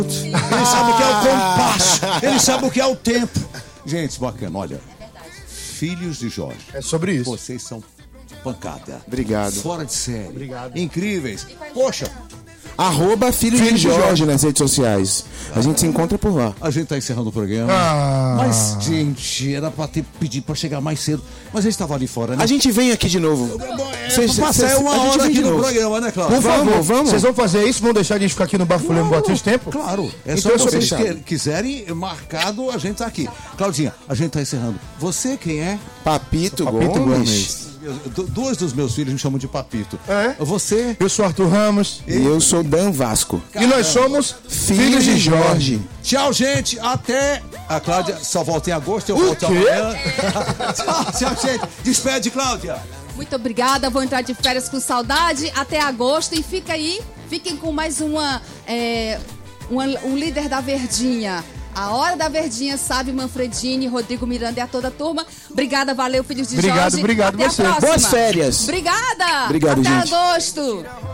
Ele sabe o que é o compasso. Ele sabe o que é o tempo. Gente, bacana, olha. Filhos de Jorge. É sobre isso. Vocês são pancada. Obrigado. Fora de série. Obrigado. Incríveis. Poxa, @Filhos de Jorge nas redes sociais. A gente se encontra por lá. a gente tá encerrando o programa. Mas, gente, era pra pedir pra chegar mais cedo. Mas eles estavam ali fora, né? A gente vem aqui de novo. Passar uma hora aqui no programa, né, Cláudio? Por favor, Vamos. Vocês vão fazer isso? Vão deixar a gente ficar aqui no Bafulhando bastante tempo? Claro. É Então, só vocês fechado. quiserem marcado, a gente tá aqui. Claudinha, a gente tá encerrando. Você quem é? Papito Papito Gomes. Dois dos meus filhos me chamam de Papito. É? Você? Eu sou Arthur Ramos. E eu sou Dan Vasco. E nós somos Filhos de Jorge. Tchau, gente. Até. A Cláudia só volta em agosto, eu O volto quê? amanhã. Tchau, gente. Despede, Cláudia. Muito obrigada, vou entrar de férias com saudade até agosto e fiquem com mais um líder da Verdinha. A Hora da Verdinha, Sábio Manfredini, Rodrigo Miranda e a toda a turma. Obrigada, valeu, Filhos de Jorge. Obrigado Até você. a próxima. Boas férias. Obrigada. Obrigado, até gente. agosto.